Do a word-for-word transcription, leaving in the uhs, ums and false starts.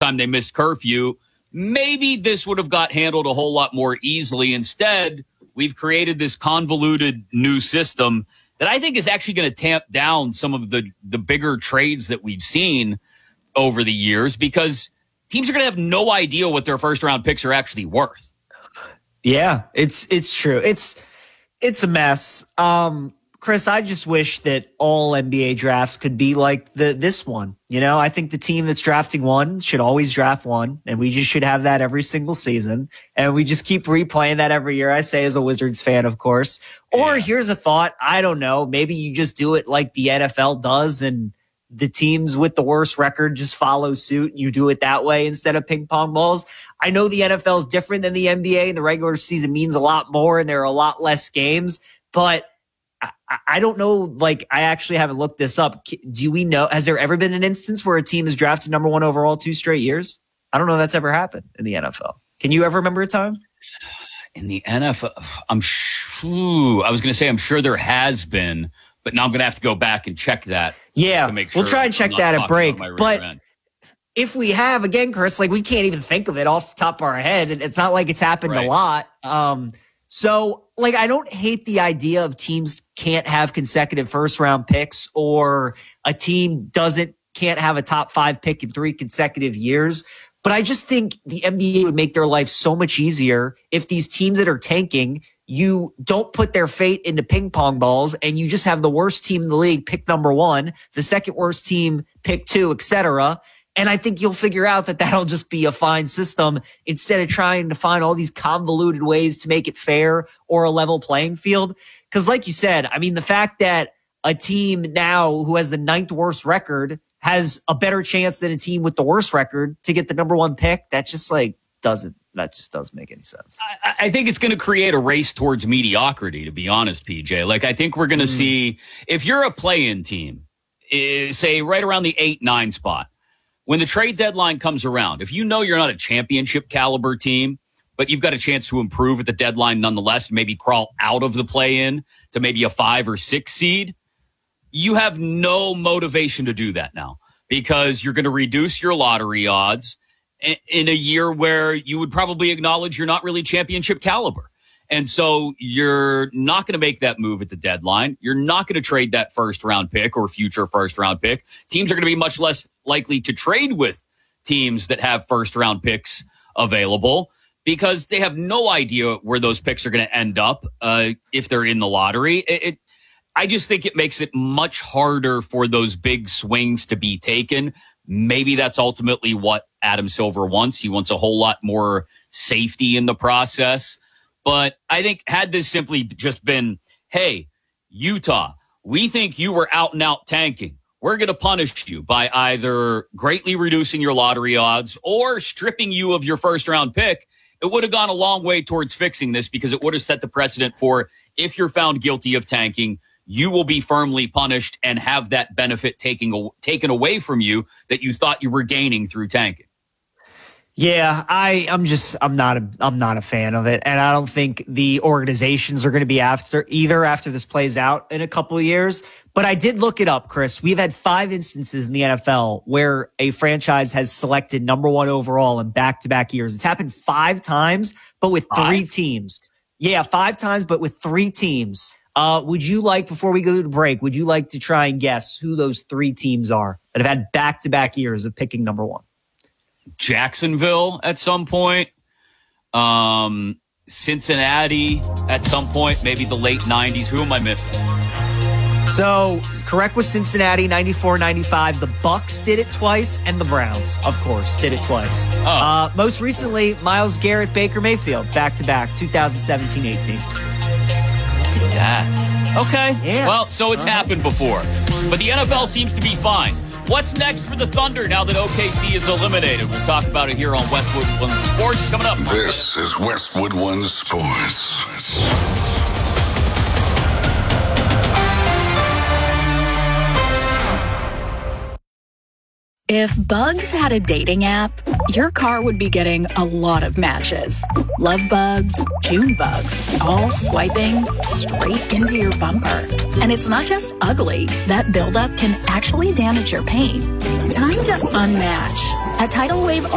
time they missed curfew, maybe this would have got handled a whole lot more easily. Instead, we've created this convoluted new system that I think is actually going to tamp down some of the, the bigger trades that we've seen over the years, because teams are going to have no idea what their first round picks are actually worth. Yeah, it's it's true. It's it's a mess. Um, Chris, I just wish that all N B A drafts could be like the this one. You know, I think the team that's drafting one should always draft one, and we just should have that every single season. And we just keep replaying that every year, I say, as a Wizards fan, of course. Or Yeah. here's a thought. I don't know. Maybe you just do it like the N F L does, and the teams with the worst record just follow suit. You do it that way instead of ping pong balls. I know the N F L is different than the N B A, and the regular season means a lot more, and there are a lot less games. But I, I don't know. Like, I actually haven't looked this up. Do we know? Has there ever been an instance where a team is drafted number one overall two straight years? I don't know if that's ever happened in the N F L. Can you ever remember a time? In the N F L, I'm sure, I was going to say I'm sure there has been, but now I'm going to have to go back and check that. Yeah, to make sure we'll try and check that at break. But end. if we have, again, Chris, like, we can't even think of it off the top of our head. It's not like it's happened Right. a lot. Um, so, like, I don't hate the idea of teams can't have consecutive first round picks, or a team doesn't can't have a top five pick in three consecutive years. But I just think the N B A would make their life so much easier if these teams that are tanking, you don't put their fate into ping pong balls, and you just have the worst team in the league pick number one, the second worst team pick two, et cetera. And I think you'll figure out that that'll just be a fine system instead of trying to find all these convoluted ways to make it fair or a level playing field. Because like you said, I mean, the fact that a team now who has the ninth worst record has a better chance than a team with the worst record to get the number one pick, that just like doesn't, that just doesn't make any sense. I, I think it's going to create a race towards mediocrity, to be honest, P J. Like, I think we're going to mm. see, if you're a play-in team, eh, say right around the eight, nine spot, when the trade deadline comes around, if you know you're not a championship caliber team, but you've got a chance to improve at the deadline nonetheless, maybe crawl out of the play-in to maybe a five or six seed, you have no motivation to do that now, because you're going to reduce your lottery odds in a year where you would probably acknowledge you're not really championship caliber. And so you're not going to make that move at the deadline. You're not going to trade that first round pick or future first round pick. Teams are going to be much less likely to trade with teams that have first round picks available, because they have no idea where those picks are going to end up uh, if they're in the lottery. It, it, I just think it makes it much harder for those big swings to be taken. Maybe that's ultimately what Adam Silver wants. He wants a whole lot more safety in the process. But I think had this simply just been, hey, Utah, we think you were out and out tanking. We're going to punish you by either greatly reducing your lottery odds or stripping you of your first round pick. It would have gone a long way towards fixing this, because it would have set the precedent for, if you're found guilty of tanking, you will be firmly punished and have that benefit taken, taken away from you that you thought you were gaining through tanking. Yeah, I, I'm just, I'm not a, I'm not a fan of it. And I don't think the organizations are going to be after either after this plays out in a couple of years. But I did look it up, Chris. We've had five instances in the N F L where a franchise has selected number one overall in back-to-back years. It's happened five times, but with Five? three teams. Yeah, five times, but with three teams. Uh, would you like, before we go to break, would you like to try and guess who those three teams are that have had back-to-back years of picking number one? Jacksonville at some point, um, Cincinnati at some point, maybe the late nineties. Who am I missing? So, correct was Cincinnati, ninety-four ninety-five. The Bucks did it twice, and the Browns, of course, did it twice. Oh. Uh, most recently, Myles Garrett, Baker Mayfield, back-to-back, twenty seventeen eighteen. That. Okay. Yeah. Well, so it's uh-huh. happened before. But the N F L seems to be fine. What's next for the Thunder now that O K C is eliminated? We'll talk about it here on Westwood One Sports coming up. This is Westwood One Sports. If Bugs had a dating app, your car would be getting a lot of matches. Love bugs, June bugs, all swiping straight into your bumper. And it's not just ugly. That buildup can actually damage your paint. Time to unmatch. At Tidal Wave